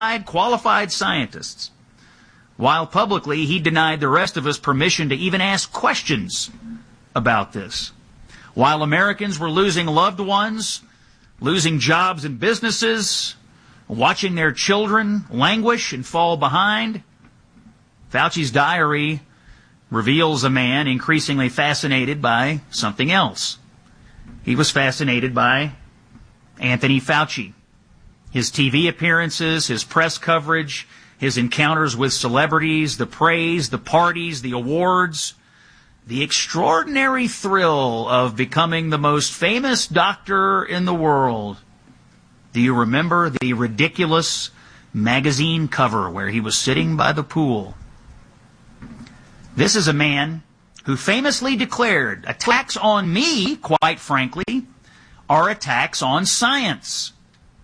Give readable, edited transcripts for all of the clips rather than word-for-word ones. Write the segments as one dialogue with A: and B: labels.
A: qualified scientists, while publicly he denied the rest of us permission to even ask questions about this. While Americans were losing loved ones, losing jobs and businesses, watching their children languish and fall behind, Fauci's diary reveals a man increasingly fascinated by something else. He was fascinated by Anthony Fauci. His TV appearances, his press coverage, his encounters with celebrities, the praise, the parties, the awards, the extraordinary thrill of becoming the most famous doctor in the world. Do you remember the ridiculous magazine cover where he was sitting by the pool? This is a man who famously declared, attacks on me, quite frankly, are attacks on science.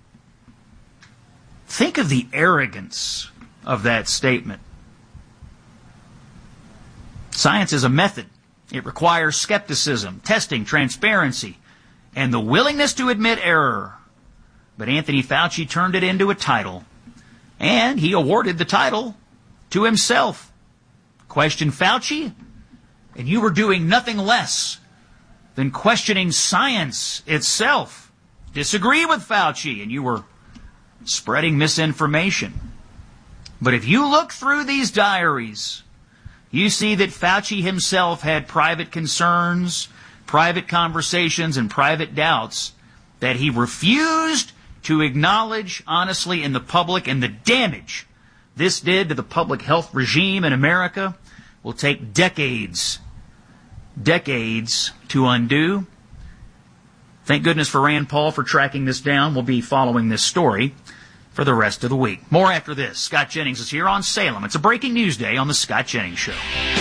A: Think of the arrogance of that statement. Science is a method. It requires skepticism, testing, transparency, and the willingness to admit error. But Anthony Fauci turned it into a title, and he awarded the title to himself. Question Fauci, and you were doing nothing less than questioning science itself. Disagree with Fauci, and you were spreading misinformation. But if you look through these diaries, you see that Fauci himself had private concerns, private conversations, and private doubts that he refused to acknowledge honestly in the public, and the damage this did to the public health regime in America will take decades to undo. Thank goodness for Rand Paul for tracking this down. We'll be following this story for the rest of the week. More after this. Scott Jennings is here on Salem. It's a breaking news day on the Scott Jennings Show.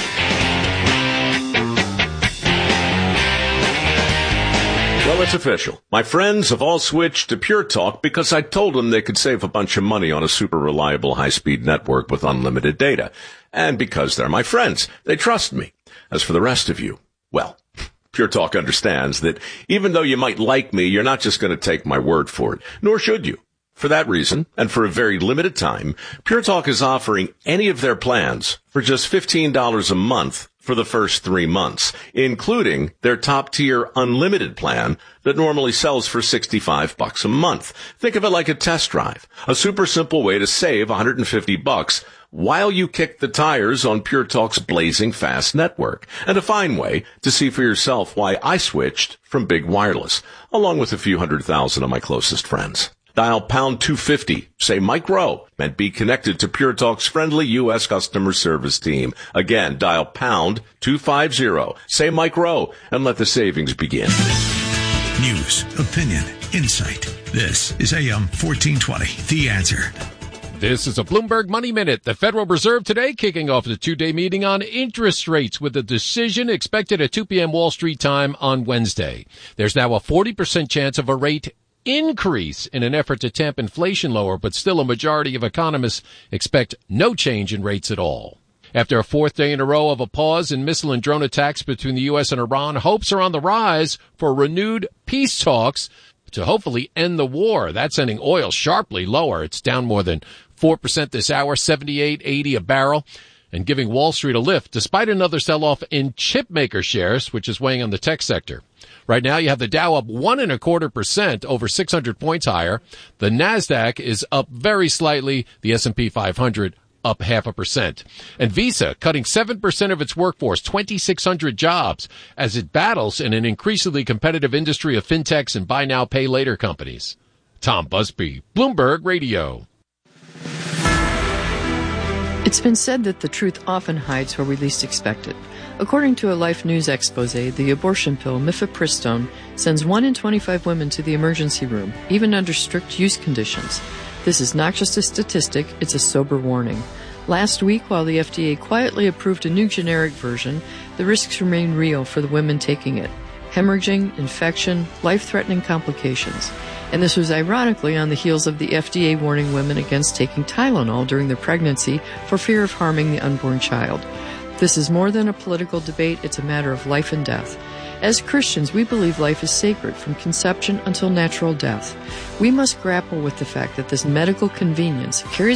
B: Well, it's official. My friends have all switched to Pure Talk because I told them they could save a bunch of money on a super reliable high-speed network with unlimited data. And because they're my friends, they trust me. As for the rest of you, well, Pure Talk understands that even though you might like me, you're not just going to take my word for it, nor should you. For that reason, and for a very limited time, Pure Talk is offering any of their plans for just $15 a month for the first 3 months, including their top-tier unlimited plan that normally sells for $65 a month. Think of it like a test drive, a super simple way to save $150 while you kick the tires on Pure Talk's blazing fast network, and a fine way to see for yourself why I switched from big wireless, along with a few 100,000 of my closest friends. Dial pound 250, say Mike Rowe, and be connected to Pure Talk's friendly U.S. customer service team. Again, dial pound 250, say Mike Rowe, and let the savings begin.
C: News, opinion, insight. This is AM 1420, The Answer.
D: This is a Bloomberg Money Minute. The Federal Reserve today kicking off the two-day meeting on interest rates with a decision expected at 2 p.m. Wall Street time on Wednesday. There's now a 40% chance of a rate increase in an effort to tamp inflation lower, but still a majority of economists expect no change in rates at all. After a fourth day in a row of a pause in missile and drone attacks between the U.S. and Iran, hopes are on the rise for renewed peace talks to hopefully end the war. That's sending oil sharply lower. It's down more than 4% this hour, $78.80 a barrel, and giving Wall Street a lift despite another sell-off in chip maker shares, which is weighing on the tech sector. Right now, you have the Dow up 1.25%, over 600 points higher. The Nasdaq is up very slightly. The S&P 500 up 0.5%. And Visa cutting 7% of its workforce, 2,600 jobs, as it battles in an increasingly competitive industry of fintechs and buy now, pay later companies. Tom Busby, Bloomberg Radio.
E: It's been said that the truth often hides where we least expect it. According to a Life News expose, the abortion pill mifepristone sends 1 in 25 women to the emergency room, even under strict use conditions. This is not just a statistic, it's a sober warning. Last week, while the FDA quietly approved a new generic version, the risks remain real for the women taking it. Hemorrhaging, infection, life-threatening complications. And this was ironically on the heels of the FDA warning women against taking Tylenol during their pregnancy for fear of harming the unborn child. This is more than a political debate, it's a matter of life and death. As Christians, we believe life is sacred from conception until natural death. We must grapple with the fact that this medical convenience carries